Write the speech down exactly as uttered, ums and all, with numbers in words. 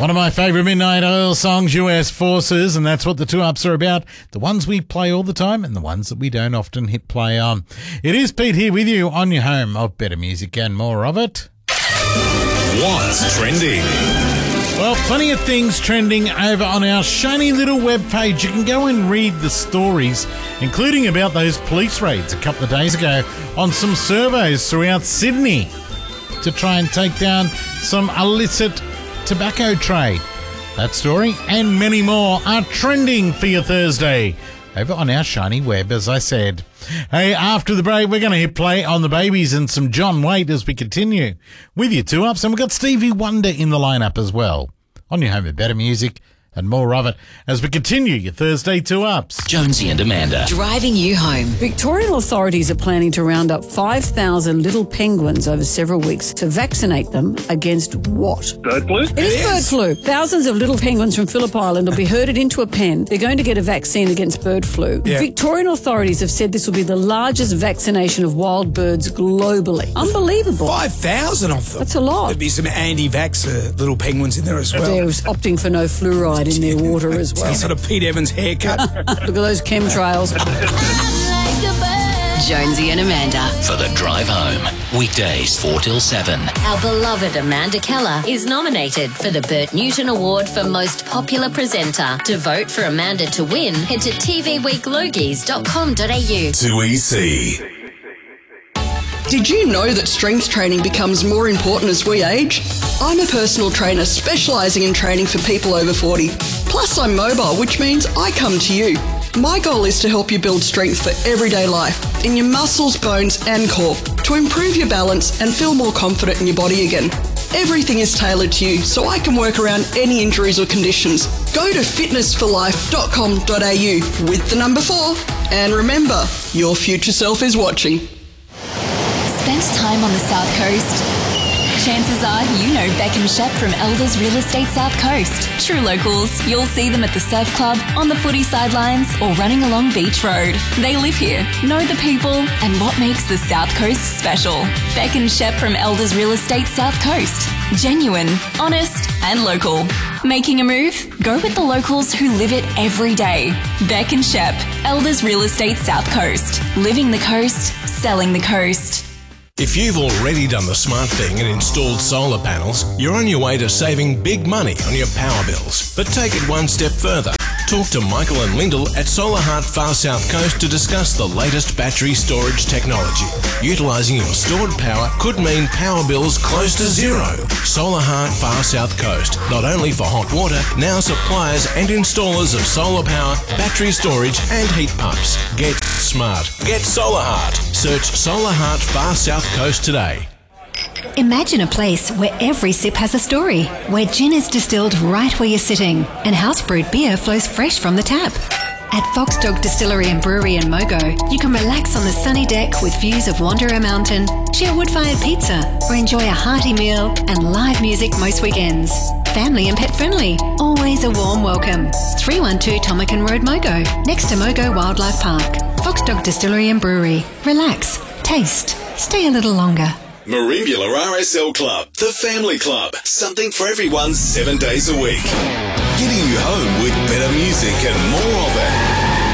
One of my favourite Midnight Oil songs, U S Forces, and that's what the two-ups are about. The ones we play all the time and the ones that we don't often hit play on. It is Pete here with you on your home of better music and more of it. What's trending? Well, plenty of things trending over on our shiny little webpage. You can go and read the stories, including about those police raids a couple of days ago on some servos throughout Sydney to try and take down some illicit tobacco trade. That story and many more are trending for your Thursday over on our shiny web, as I said. Hey, after the break, we're going to hit play on the Babies and some John Waite as we continue with your two-ups. And we've got Stevie Wonder in the lineup as well on your home of better music and more of it as we continue your Thursday two-ups. Jonesy and Amanda. Driving you home. Victorian authorities are planning to round up five thousand little penguins over several weeks to vaccinate them against what? Bird flu? It is bird flu. Thousands of little penguins from Phillip Island will be herded into a pen. They're going to get a vaccine against bird flu. Yeah. Victorian authorities have said this will be the largest vaccination of wild birds globally. Unbelievable. five thousand of them. That's a lot. There'd be some anti-vaxxer little penguins in there as well. They're opting for no fluoride in their water as well. Some sort of Pete Evans haircut. Look at those chemtrails. Jonesy and Amanda. For the drive home. Weekdays four till seven. Our beloved Amanda Keller is nominated for the Bert Newton Award for Most Popular Presenter. To vote for Amanda to win, head to t v week logies dot com dot a u. two E C. Did you know that strength training becomes more important as we age? I'm a personal trainer specialising in training for people over forty. Plus I'm mobile, which means I come to you. My goal is to help you build strength for everyday life, in your muscles, bones and core, to improve your balance and feel more confident in your body again. Everything is tailored to you, so I can work around any injuries or conditions. Go to fitness for life dot com dot a u with the number four. And remember, your future self is watching. Spent time on the South Coast? Chances are you know Beck and Shep from Elders Real Estate South Coast. True locals, you'll see them at the surf club, on the footy sidelines, or running along Beach Road. They live here, know the people, and what makes the South Coast special. Beck and Shep from Elders Real Estate South Coast. Genuine, honest, and local. Making a move? Go with the locals who live it every day. Beck and Shep, Elders Real Estate South Coast. Living the coast, selling the coast. If you've already done the smart thing and installed solar panels, you're on your way to saving big money on your power bills. But take it one step further. Talk to Michael and Lyndall at Solar Heart Far South Coast to discuss the latest battery storage technology. Utilising your stored power could mean power bills close to zero. Solar Heart Far South Coast, not only for hot water, now suppliers and installers of solar power, battery storage and heat pumps. Get smart. Get Solar Heart. Search Solar Heart Far South Coast today. Imagine a place where every sip has a story, where gin is distilled right where you're sitting, and house-brewed beer flows fresh from the tap. At Fox Dog Distillery and Brewery in Mogo, you can relax on the sunny deck with views of Wanderer Mountain, share wood-fired pizza, or enjoy a hearty meal and live music most weekends. Family and pet friendly, always a warm welcome. three one two Tomacan Road, Mogo, next to Mogo Wildlife Park. Fox Dog Distillery and Brewery. Relax, taste, stay a little longer. Marimbula R S L Club, the family club. Something for everyone, seven days a week. Getting you home with better music and more of it.